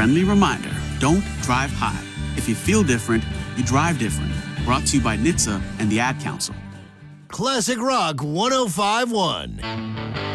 friendly reminder, don't drive high. If you feel different, you drive different. Brought to you by NHTSA and the Ad Council. Classic Rock 105.1.